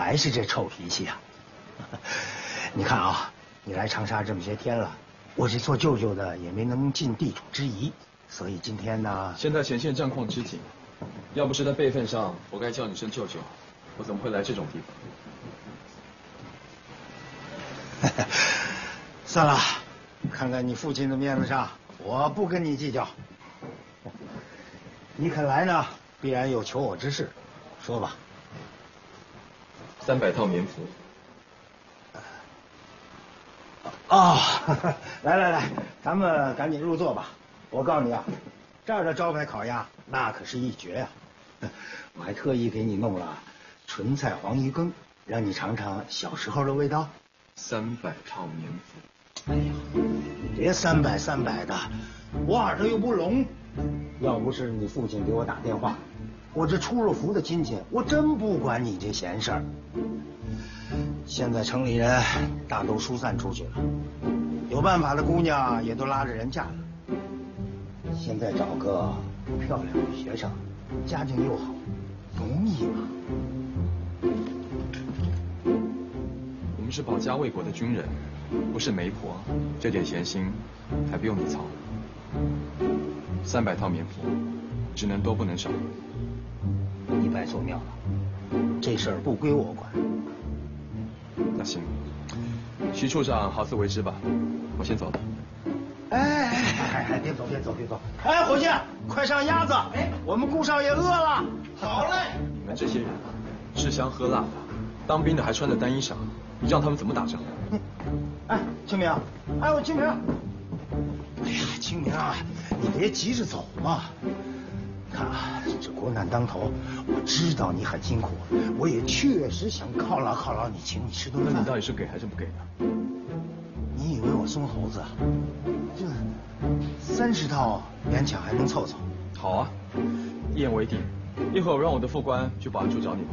还是这臭脾气啊！你看啊，你来长沙这么些天了，我这做舅舅的也没能尽地主之谊，所以今天呢， 现在前线战况吃紧，要不是在辈分上，我该叫你声舅舅，我怎么会来这种地方？算了，看在你父亲的面子上，我不跟你计较。你肯来呢，必然有求我之事，说吧。 300套棉服。 哦，来，咱们赶紧入座吧。我告诉你啊，这儿的招牌烤鸭那可是一绝呀！我还特意给你弄了纯菜黄鱼羹，让你尝尝小时候的味道。 300套棉服。 哎呀，你别300的，我耳朵又不聋。要不是你父亲给我打电话，我这出了府的亲戚，我真不管你这闲事儿。现在城里人大都疏散出去了，有办法的姑娘也都拉着人嫁了。现在找个漂亮的学生，家境又好，容易吗？ 我们是保家卫国的军人，不是媒婆，这点闲心还不用你操。300套棉服，只能多不能少。 你拜错庙了，这事儿不归我管。 那行，徐处长好自为之吧，我先走了。 哎，别走！哎，伙计，快上鸭子！哎，我们顾少爷饿了。好嘞。 你们这些人吃香喝辣的，当兵的还穿着单衣裳，你让他们怎么打仗？ 哎，清明，我清明。哎呀，清明啊，你别急着走嘛。看啊，这国难当头，我知道你很辛苦，我也确实想犒劳你，请你吃顿饭。 那你到底是给还是不给呢？ 你以为我松猴子啊？这30套勉强还能凑凑。 好啊，一言为定。一会儿我让我的副官去保安处找你吧。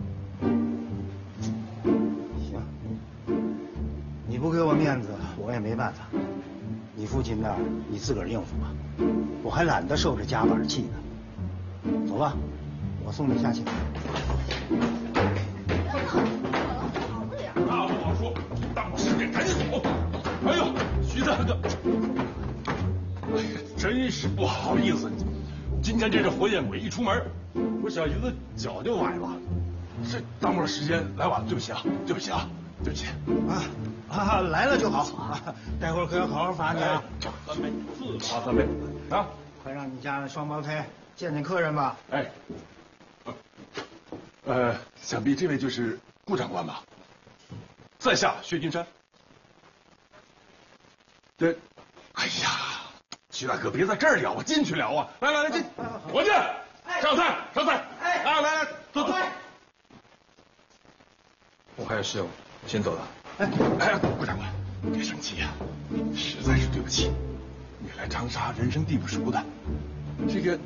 行，你不给我面子，我也没办法。你父亲那儿你自个儿应付吧，我还懒得受着夹板气呢。走吧，我送你下去。 那不好说，当时得赶走。哎呦，徐大哥，哎呀，真是不好意思，今天这火焰鬼一出门，我小姨子脚就崴了，这耽误了时间，来晚了，对不起啊。 来了就好，待会儿可要好好罚你啊。 3杯，4罚3杯啊！ 快让你家的双胞胎见见客人吧。 哎，想必这位就是顾长官吧？在下薛金山。这，哎呀，徐大哥别在这儿聊啊，进去聊啊！来进，伙计，上菜。来，坐。 我还有事，我先走了。 顾长官，别生气呀，实在是对不起。你来长沙人生地不熟的，这个，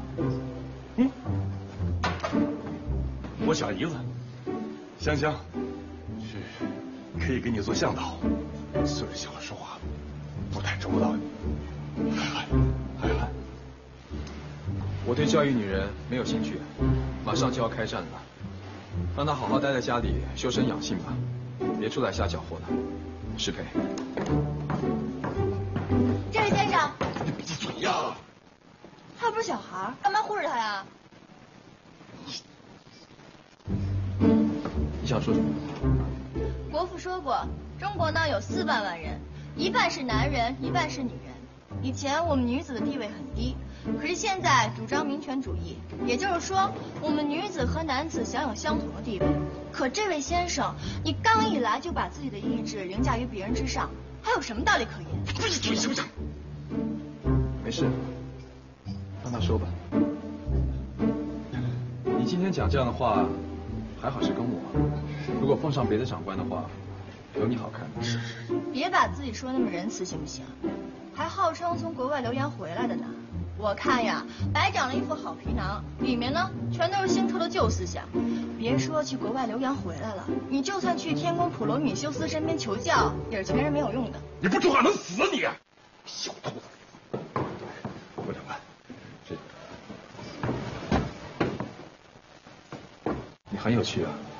我小姨子香香是可以给你做向导，岁数小了说话不太周到。海涵， 我对教育女人没有兴趣，马上就要开战了，让她好好待在家里修身养性吧，别出来瞎搅和了。适配。 这位先生， 你闭嘴呀！ 他不是小孩，干嘛护着他呀？ 你想说什么？ 国父说过，中国呢有400万人，一半是男人，一半是女人。以前我们女子的地位很低，可是现在主张民权主义，也就是说，我们女子和男子享有相同的地位。可这位先生，你刚一来就把自己的意志凌驾于别人之上，还有什么道理可言？ 闭嘴，行不行？ 没事，让他说吧。你今天讲这样的话，还好是跟我，如果碰上别的长官的话，有你好看。 是。 别把自己说那么仁慈行不行？还号称从国外留洋回来的呢。我看呀，白长了一副好皮囊，里面呢全都是新出的旧思想。别说去国外留洋回来了，你就算去天宫普罗米修斯身边求教，也是全然没有用的。 你不说话能死你！小兔子！顾长官， 你很有趣啊。